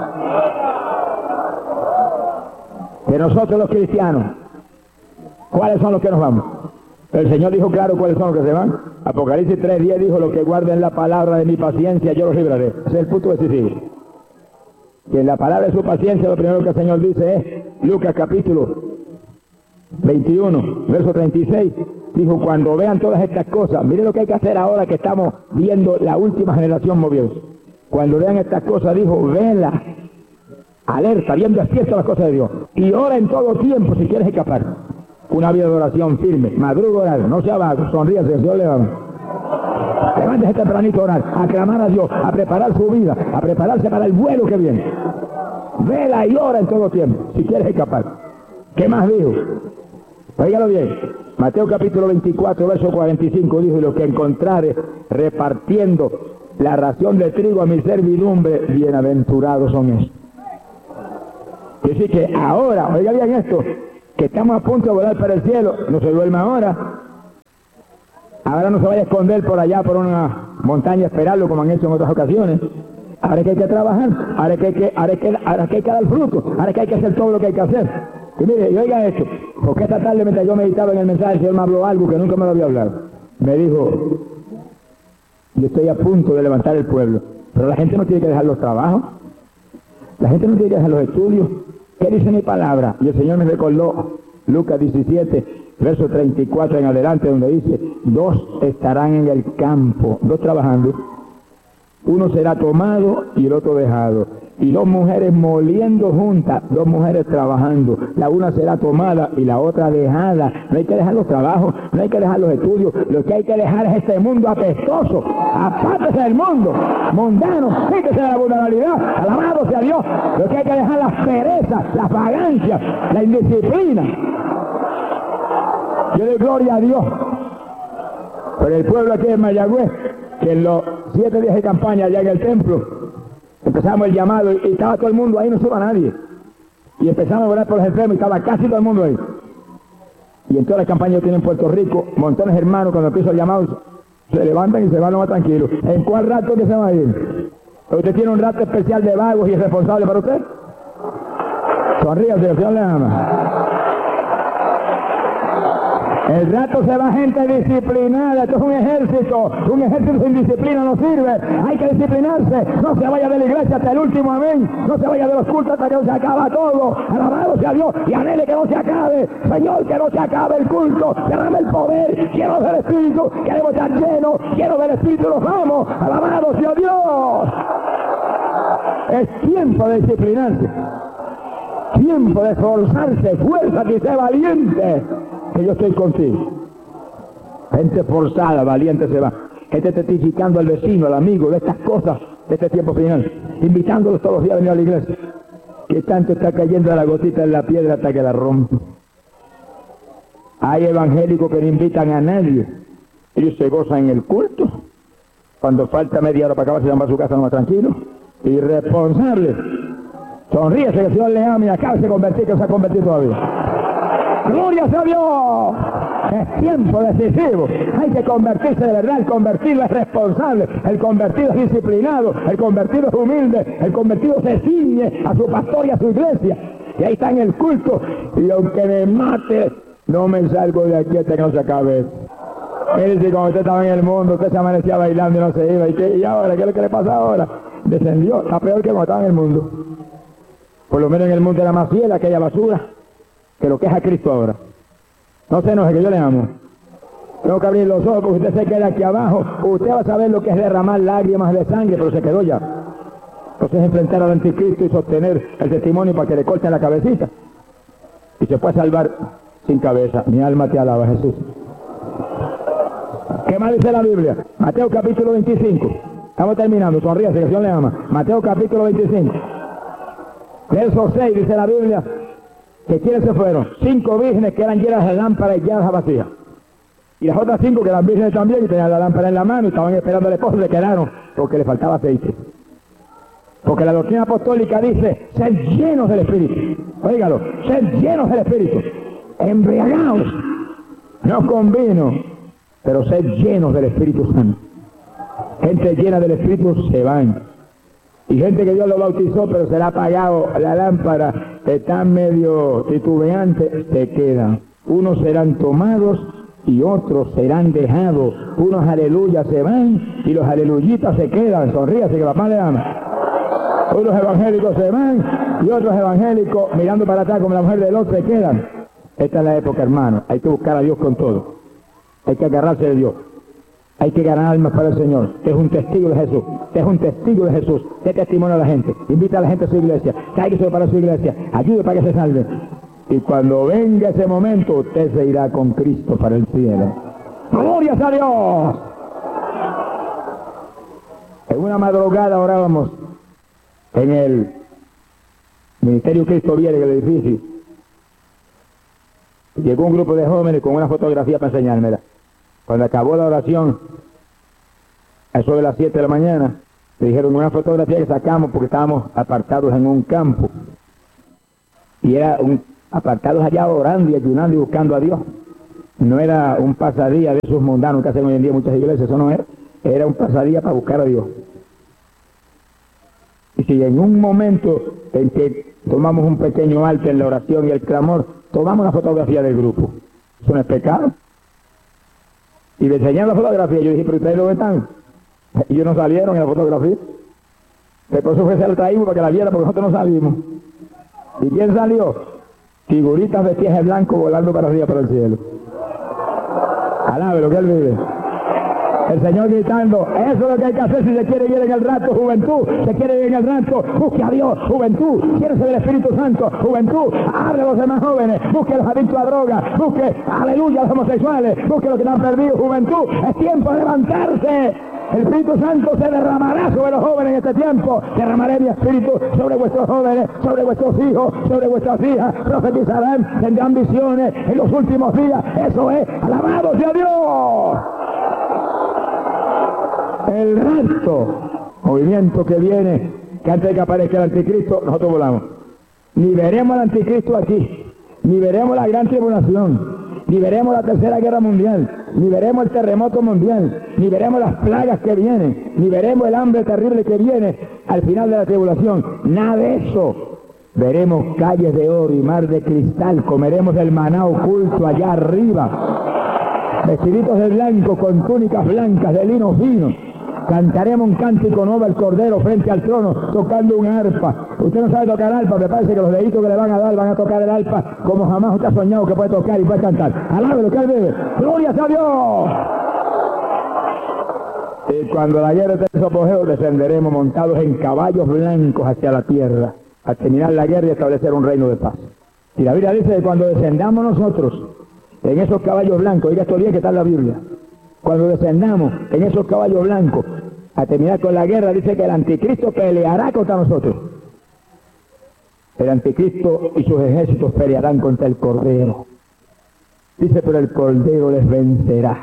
De nosotros los cristianos, ¿cuáles son los que nos vamos? El Señor dijo claro cuáles son los que se van. Apocalipsis 3:10 dijo: los que guarden la palabra de mi paciencia, yo los libraré. Ese es el punto decisivo. Y en la palabra de su paciencia, lo primero que el Señor dice es, Lucas capítulo 21, verso 36, dijo: cuando vean todas estas cosas, miren lo que hay que hacer ahora que estamos viendo la última generación moviéndose. Cuando vean estas cosas, dijo: vela, alerta, bien despierta las cosas de Dios, y ora en todo tiempo si quieres escapar. una vida de oración firme, madruga a orar, no sea vago, sonríase, Dios le ama. Levántese tempranito a orar, a clamar a Dios, a preparar su vida, a prepararse para el vuelo que viene. Vela y ora en todo tiempo, si quieres escapar. ¿Qué más dijo? Óigalo bien. Mateo capítulo 24, verso 45 dijo: y lo que encontrare repartiendo la ración de trigo a mi servidumbre, bienaventurados son esos. Es decir que ahora, oiga bien esto, que estamos a punto de volar para el cielo, no se duerma ahora. Ahora no se vaya a esconder por allá, por una montaña, a esperarlo como han hecho en otras ocasiones. Ahora que hay que trabajar, ahora que hay que dar fruto, ahora que hay que hacer todo lo que hay que hacer. Y mire, y oiga esto, porque esta tarde mientras yo meditaba en el mensaje, el Señor me habló algo que nunca me lo había hablado. Me dijo: yo estoy a punto de levantar el pueblo, pero la gente no tiene que dejar los trabajos, la gente no tiene que dejar los estudios. ¿Qué dice mi palabra? Y el Señor me recordó Lucas 17, verso 34 en adelante, donde dice: dos estarán en el campo, dos trabajando, uno será tomado y el otro dejado. Y dos mujeres moliendo juntas, dos mujeres trabajando. La una será tomada y la otra dejada. No hay que dejar los trabajos, no hay que dejar los estudios. Lo que hay que dejar es este mundo apestoso. Apártese del mundo mundano, quítese de la vulnerabilidad. Alabado sea Dios. Lo que hay que dejar las perezas, las vagancias, la indisciplina. Yo doy gloria a Dios por el pueblo aquí en Mayagüez, que en los 7 días de campaña allá en el templo empezamos el llamado y estaba todo el mundo ahí, no se iba nadie. Y empezamos a orar por los enfermos y estaba casi todo el mundo ahí. Y en todas las campañas que tienen en Puerto Rico, montones de hermanos, cuando empiezo el llamado, se levantan y se van más tranquilos. ¿En cuál rato que se va a ir? ¿Usted tiene un rato especial de vagos y irresponsables para usted? Sonríase, el Señor le ama. El rato se va gente disciplinada. Esto es un ejército sin disciplina no sirve. Hay que disciplinarse. No se vaya de la iglesia hasta el último amén. No se vaya de los cultos hasta que no se acaba todo. Alabado sea Dios y anhele que no se acabe. Señor, que no se acabe el culto. Derrame el poder. Quiero ver el Espíritu. Queremos estar llenos. Quiero ver el Espíritu. Los vamos. Alabado sea Dios. Es tiempo de disciplinarse. Tiempo de esforzarse. Fuerza y sé valiente. Que yo estoy contigo. Gente forzada, valiente se va. Gente testificando al vecino, al amigo, de estas cosas, de este tiempo final. Invitándolos todos los días a venir a la iglesia. Que tanto está cayendo la gotita en la piedra hasta que la rompe. Hay evangélicos que no invitan a nadie. Ellos se gozan en el culto. Cuando falta media hora para acabar, se van para su casa nomás tranquilo. Irresponsables. Sonríese que el Señor le ama y acaba de convertir, que no se ha convertido todavía. ¡Gloria a Dios! Es tiempo decisivo. Hay que convertirse de verdad. El convertido es responsable. El convertido es disciplinado. El convertido es humilde. El convertido se ciñe a su pastor y a su iglesia. Y ahí está en el culto. Y aunque me mate, no me salgo de aquí hasta que no se acabe. Él dice, cuando usted estaba en el mundo, usted se amanecía bailando y no se iba. ¿Y ahora? ¿Qué es lo que le pasa ahora? Descendió. Está peor que cuando estaba en el mundo. Por lo menos en el mundo era más fiel aquella basura que lo que es a Cristo ahora. No se enoje, que yo le amo. Tengo que abrir los ojos porque usted se queda aquí abajo. Usted va a saber lo que es derramar lágrimas de sangre, pero se quedó ya. Entonces enfrentar al anticristo y sostener el testimonio para que le corten la cabecita. Y se puede salvar sin cabeza. Mi alma te alaba, Jesús. ¿Qué más dice la Biblia? Mateo capítulo 25. Estamos terminando, sonríase, que el Señor le ama. Mateo capítulo 25. Verso 6 dice la Biblia. ¿Que quiénes se fueron? 5 vírgenes que eran llenas de lámparas y llenas de vacías. Y las otras 5 que eran vírgenes también y tenían la lámpara en la mano y estaban esperando al esposo, se quedaron porque le faltaba aceite. Porque la doctrina apostólica dice, sed llenos del Espíritu. Óigalo, sed llenos del Espíritu. Embriagados, no con vino, pero sed llenos del Espíritu Santo. Gente llena del Espíritu se van. Y gente que Dios lo bautizó, pero se le ha apagado la lámpara, están medio titubeantes, se quedan. Unos serán tomados y otros serán dejados. Unos aleluyas se van y los aleluyitas se quedan. Sonríase que papá le ama. Unos evangélicos se van y otros evangélicos mirando para atrás como la mujer de Lot se quedan. Esta es la época, hermano. Hay que buscar a Dios con todo. Hay que agarrarse de Dios. Hay que ganar almas para el Señor. Usted es un testigo de Jesús. Usted es un testigo de Jesús. Dé testimonio a la gente. Invita a la gente a su iglesia. Cállese para su iglesia. Ayude para que se salve. Y cuando venga ese momento, usted se irá con Cristo para el cielo. ¡Gloria a Dios! En una madrugada orábamos en el Ministerio Cristo Viene, en el edificio. Llegó un grupo de jóvenes con una fotografía para enseñármela. Cuando acabó la oración, a eso de las 7 de la mañana, me dijeron una fotografía que sacamos porque estábamos apartados en un campo. Y era apartados allá orando y ayunando y buscando a Dios. No era un pasadía de esos mundanos que hacen hoy en día muchas iglesias, eso no era. Era un pasadía para buscar a Dios. Y si en un momento en que tomamos un pequeño alto en la oración y el clamor, tomamos la fotografía del grupo, ¿eso no es pecado? Y me enseñaron la fotografía, yo dije, pero ustedes dónde están. Y ellos no salieron en la fotografía. Después eso fue, se la traímos para que la viera, porque nosotros no salimos. ¿Y quién salió? Figuritas vestidas de blanco volando para arriba, para el cielo. Alabe lo que él vive. El Señor gritando, eso es lo que hay que hacer si se quiere ir en el rato, juventud. Se quiere ir en el rato, busque a Dios, juventud. Quiere ser el Espíritu Santo, juventud. Hable a los demás jóvenes, busque a los adictos a droga, busque, aleluya, a los homosexuales, busque a los que no han perdido, juventud. Es tiempo de levantarse. El Espíritu Santo se derramará sobre los jóvenes en este tiempo. Derramaré mi Espíritu sobre vuestros jóvenes, sobre vuestros hijos, sobre vuestras hijas. Profetizarán, tendrán visiones en los últimos días. Eso es, alabado sea Dios. El rapto, movimiento que viene, que antes de que aparezca el anticristo, nosotros volamos. Ni veremos al anticristo aquí, ni veremos la gran tribulación, ni veremos la tercera guerra mundial, ni veremos el terremoto mundial, ni veremos las plagas que vienen, ni veremos el hambre terrible que viene al final de la tribulación. Nada de eso. Veremos calles de oro y mar de cristal, comeremos el maná oculto allá arriba, vestiditos de blanco con túnicas blancas de lino fino. Cantaremos un cántico nuevo al Cordero frente al trono, tocando un arpa. Usted no sabe tocar arpa, me parece que los deditos que le van a dar van a tocar el arpa como jamás usted ha soñado que puede tocar y puede cantar. Alabe lo que él vive. ¡Gloria a Dios! Y cuando la guerra esté en su apogeo, descenderemos montados en caballos blancos hacia la tierra, a terminar la guerra y establecer un reino de paz. Y la Biblia dice que cuando descendamos nosotros en esos caballos blancos, oiga esto bien que está en la Biblia, cuando descendamos en esos caballos blancos a terminar con la guerra, dice que el anticristo peleará contra nosotros. El anticristo y sus ejércitos pelearán contra el Cordero. Dice, pero el Cordero les vencerá.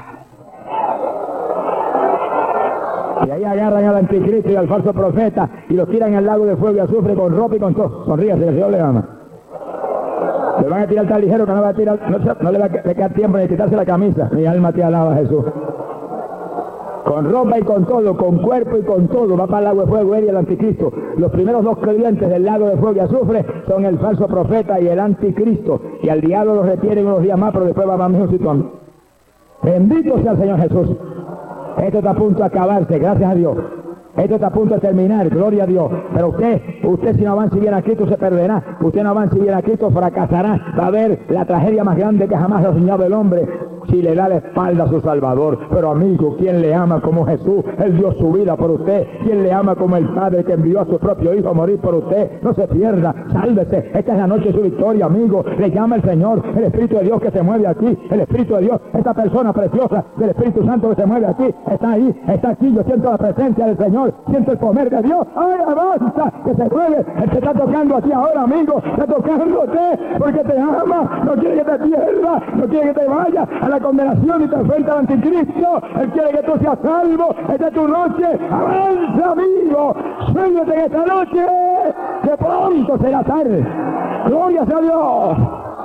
Y ahí agarran al anticristo y al falso profeta y los tiran al lago de fuego y azufre con ropa y con todo. Sonríase, que el Señor le ama. Le van a tirar tan ligero que no, va a tirar, no le va a quedar tiempo de quitarse la camisa. Mi alma te alaba, Jesús. Con ropa y con todo, con cuerpo y con todo, va para el lago de fuego él y el anticristo. Los primeros dos creyentes del lago de fuego y azufre son el falso profeta y el anticristo. Y al diablo los retienen unos días más, pero después va más mejor situando. Bendito sea el Señor Jesús. Esto está a punto de acabarse, gracias a Dios. Esto está a punto de terminar, gloria a Dios. Pero usted si no avanza y viene a Cristo se perderá. Usted no avanza y viene a Cristo fracasará. Va a haber la tragedia más grande que jamás ha soñado el hombre si le da la espalda a su Salvador. Pero amigo, ¿quién le ama como Jesús? Él dio su vida por usted. ¿Quién le ama como el Padre que envió a su propio Hijo a morir por usted? No se pierda, sálvese. Esta es la noche de su victoria, amigo. Le llama el Señor, el Espíritu de Dios que se mueve aquí. El Espíritu de Dios, esta persona preciosa del Espíritu Santo que se mueve aquí. Está ahí, está aquí. Yo siento la presencia del Señor. Siento el poder de Dios. ¡Ay, avanza! Que se mueve. Él te está tocando aquí ahora, amigo. Está tocándote porque te ama. No quiere que te pierdas. No quiere que te vayas a la condenación y te enfrenta al anticristo. Él quiere que tú seas salvo. Esta es tu noche. ¡Avanza, amigo! Suéñate en esta noche. Que pronto será tarde. ¡Gloria sea Dios!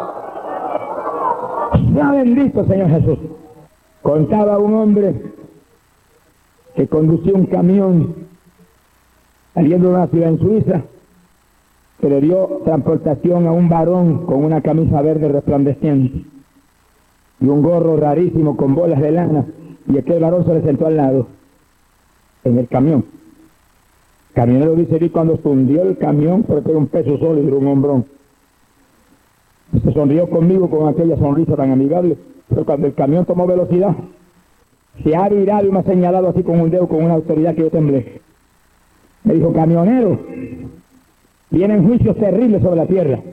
Sea bendito, Señor Jesús. Contaba un hombre que conducía un camión saliendo de una ciudad en Suiza, que le dio transportación a un varón con una camisa verde resplandeciente y un gorro rarísimo con bolas de lana, y aquel varón se le sentó al lado en el camión. El camionero dice que cuando se hundió el camión, porque era un peso sólido, era un hombrón, se sonrió conmigo con aquella sonrisa tan amigable, pero cuando el camión tomó velocidad, se ha virado y me ha señalado así con un dedo, con una autoridad que yo temblé. Me dijo, camionero, vienen juicios terribles sobre la tierra.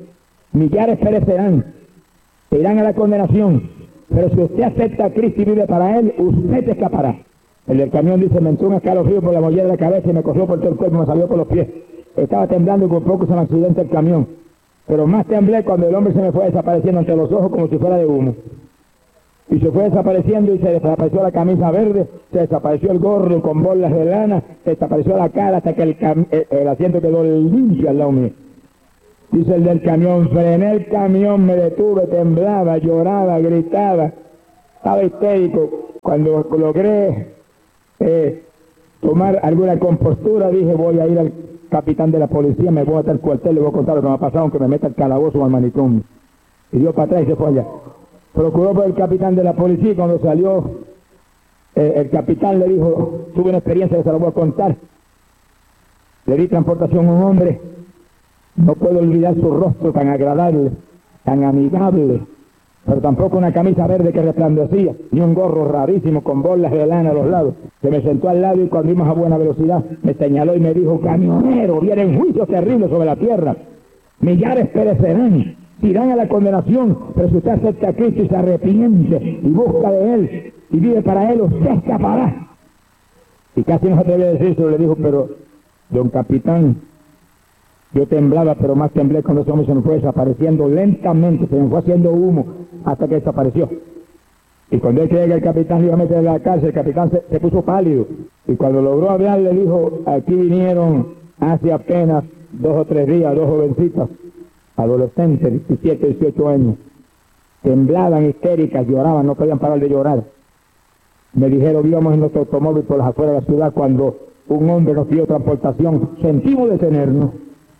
Millares perecerán, se irán a la condenación, pero si usted acepta a Cristo y vive para Él, usted escapará. El del camión dice, me entró un escalofrío por la mollera de la cabeza y me corrió por todo el cuerpo, me salió por los pies. Estaba temblando y por poco se me accidenta el camión. Pero más temblé cuando el hombre se me fue desapareciendo ante los ojos como si fuera de humo. Y se fue desapareciendo y se desapareció la camisa verde, se desapareció el gorro con bolas de lana, se desapareció la cara hasta que el asiento quedó limpio al lado mío. Dice el del camión, frené el camión, me detuve, temblaba, lloraba, gritaba, estaba histérico. Cuando logré tomar alguna compostura, dije, voy a ir al capitán de la policía, me voy a al cuartel, le voy a contar lo que me ha pasado, aunque me meta al calabozo o al manicomio. Y dio para atrás y se fue allá. Procuró por el capitán de la policía y cuando salió, el capitán le dijo, tuve una experiencia que se la voy a contar. Le di transportación a un hombre, no puedo olvidar su rostro tan agradable, tan amigable, pero tampoco una camisa verde que resplandecía, ni un gorro rarísimo con bolas de lana a los lados. Se me sentó al lado y cuando íbamos a buena velocidad me señaló y me dijo, camionero, vienen juicios terribles sobre la tierra, millares perecerán, irán a la condenación, pero si usted acepta a Cristo y se arrepiente y busca de Él y vive para Él, usted escapará. Y casi no se atrevía a decir eso, le dijo, pero don capitán, yo temblaba, pero más temblé cuando ese hombre se me fue desapareciendo lentamente, se me fue haciendo humo hasta que desapareció. Y cuando él creía que el capitán le iba a meter en la cárcel, el capitán se puso pálido. Y cuando logró hablar, le dijo, aquí vinieron hace apenas 2 o 3 días, 2 jovencitas, adolescentes, 17, 18 años. Temblaban, histéricas, lloraban, no podían parar de llorar. Me dijeron, íbamos en nuestro automóvil por las afueras de la ciudad cuando un hombre nos pidió transportación. Sentimos detenernos.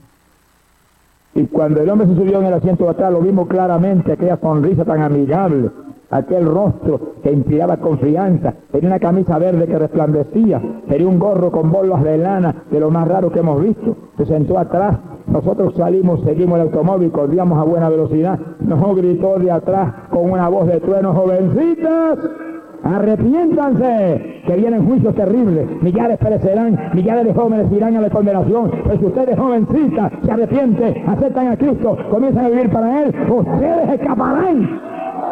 Y cuando el hombre se subió en el asiento de atrás, lo vimos claramente, aquella sonrisa tan amigable, aquel rostro que inspiraba confianza, tenía una camisa verde que resplandecía, tenía un gorro con bolas de lana, de lo más raro que hemos visto, se sentó atrás, nosotros salimos, seguimos el automóvil, corríamos a buena velocidad, nos gritó de atrás con una voz de trueno, jovencitas, arrepiéntanse, que vienen juicios terribles, millares perecerán, millares de jóvenes irán a la condenación, pero si ustedes jovencitas se arrepienten, aceptan a Cristo, comienzan a vivir para Él, ustedes escaparán.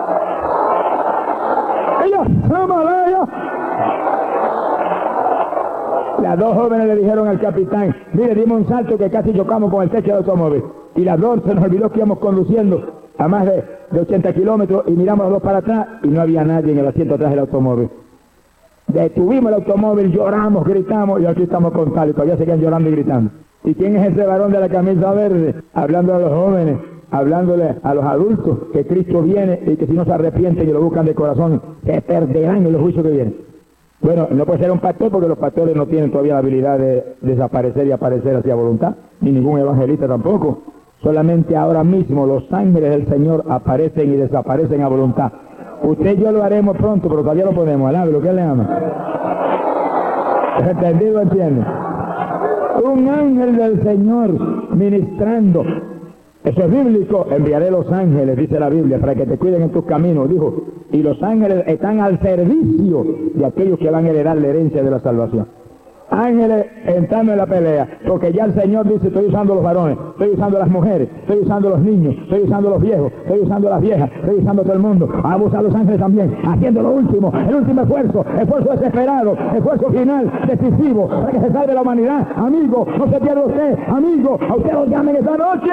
Las 2 jóvenes le dijeron al capitán, mire, dimos un salto que casi chocamos con el techo del automóvil, y las 2 se nos olvidó que íbamos conduciendo a más de 80 kilómetros y miramos los 2 para atrás y no había nadie en el asiento atrás del automóvil. Detuvimos el automóvil, lloramos, gritamos y aquí estamos con tal y todavía seguían llorando y gritando. ¿Y quién es ese varón de la camisa verde? Hablando a los jóvenes, hablándole a los adultos que Cristo viene y que si no se arrepienten y lo buscan de corazón, se perderán en los juicios que vienen. Bueno, no puede ser un pastor porque los pastores no tienen todavía la habilidad de desaparecer y aparecer hacia voluntad, ni ningún evangelista tampoco. Solamente ahora mismo los ángeles del Señor aparecen y desaparecen a voluntad. Usted y yo lo haremos pronto, pero todavía lo podemos. Alabe, ¿lo que le ama? ¿Entendido? ¿Entiende? Un ángel del Señor ministrando. Eso es bíblico. Enviaré los ángeles, dice la Biblia, para que te cuiden en tus caminos. Dijo, y los ángeles están al servicio de aquellos que van a heredar la herencia de la salvación. Ángeles entrando en la pelea, porque ya el Señor dice, estoy usando los varones, estoy usando las mujeres, estoy usando los niños, estoy usando los viejos, estoy usando las viejas, estoy usando todo el mundo. Vamos a usar los ángeles también, haciendo lo último, el último esfuerzo desesperado, esfuerzo final, decisivo, para que se salve la humanidad. Amigo, no se pierda usted, amigo, a usted lo llamen esta noche,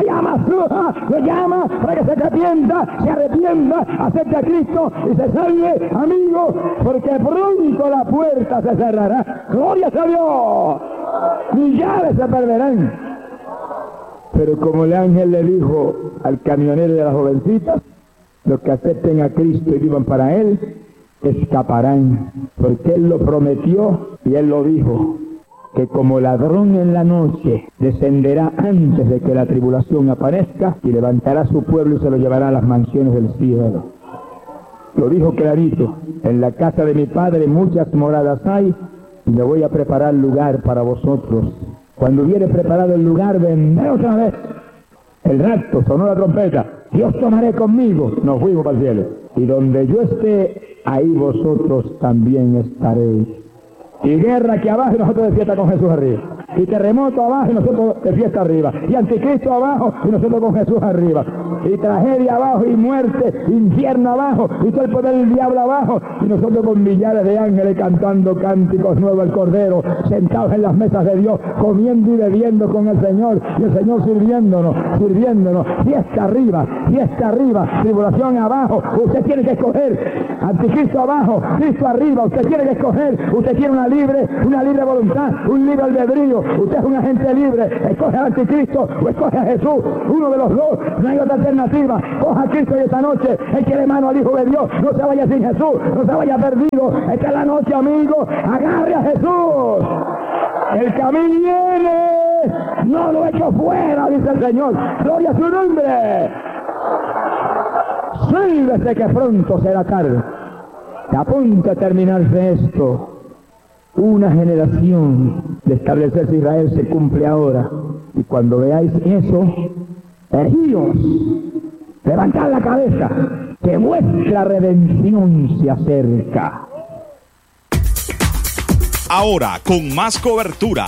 lo llama para que se arrepienta, acepte a Cristo y se salve, amigo, porque pronto la puerta se cerrará. ¡Gloria a Dios! Millares se perderán. Pero como el ángel le dijo al camionero de las jovencitas, los que acepten a Cristo y vivan para Él, escaparán. Porque Él lo prometió y Él lo dijo, que como ladrón en la noche descenderá antes de que la tribulación aparezca y levantará su pueblo y se lo llevará a las mansiones del cielo. Lo dijo clarito, en la casa de mi Padre muchas moradas hay, y me voy a preparar lugar para vosotros. Cuando hubiere preparado el lugar, vendré otra vez. El rapto, sonó la trompeta. Dios tomaré conmigo. Nos fuimos para el cielo. Y donde yo esté, ahí vosotros también estaréis. Y guerra aquí abajo y nosotros de fiesta con Jesús arriba. y terremoto abajo y nosotros de fiesta arriba, y anticristo abajo y nosotros con Jesús arriba, y tragedia abajo y muerte, infierno abajo y todo el poder del diablo abajo, y nosotros con millares de ángeles cantando cánticos nuevos al Cordero, sentados en las mesas de Dios, comiendo y bebiendo con el Señor, y el Señor sirviéndonos, fiesta arriba, tribulación abajo. Usted tiene que escoger anticristo abajo, Cristo arriba. Usted tiene que escoger. Usted tiene una libre voluntad, un libre albedrío. Usted es un agente libre. Escoge al anticristo o escoge a Jesús, uno de los dos. No hay otra alternativa. Coja a Cristo y esta noche échele mano al Hijo de Dios. No se vaya sin Jesús, no se vaya perdido. Esta es la noche, amigo. Agarre a Jesús. El camino viene, no lo echo fuera, dice el Señor. Gloria a su nombre. Sálvese que pronto será tarde. Está a punto de terminarse esto. Una generación de establecerse Israel se cumple ahora. Y cuando veáis eso, erguíos, levantad la cabeza, que vuestra redención se acerca. Ahora con más cobertura.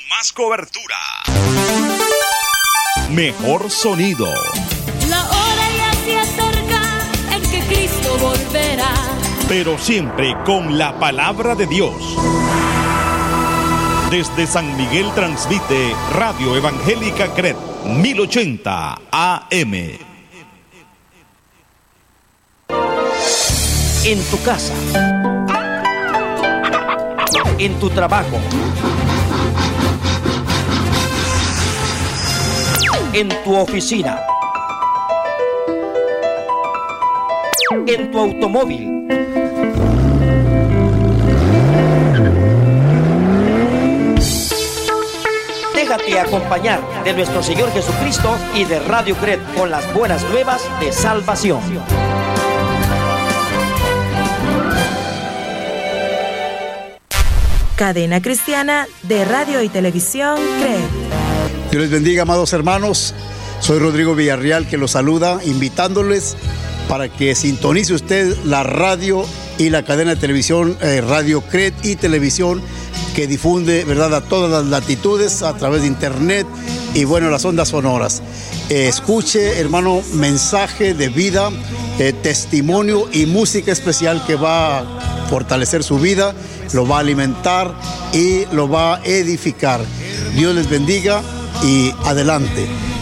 Mejor sonido. La hora ya se acerca en que Cristo volverá. Pero siempre con la palabra de Dios. Desde San Miguel transmite Radio Evangélica CRED 1080 AM. En tu casa, en tu trabajo, en tu oficina, en tu automóvil, déjate acompañar de nuestro Señor Jesucristo y de Radio CRED con las buenas nuevas de salvación. Cadena Cristiana de Radio y Televisión CRED. Dios les bendiga, amados hermanos. Soy Rodrigo Villarreal, que los saluda, invitándoles para que sintonice usted la radio y la cadena de televisión Radio CRED y Televisión, que difunde, ¿verdad?, a todas las latitudes a través de internet y, bueno, las ondas sonoras. Escuche, hermano, mensaje de vida, testimonio y música especial que va a fortalecer su vida, lo va a alimentar y lo va a edificar. Dios les bendiga y adelante.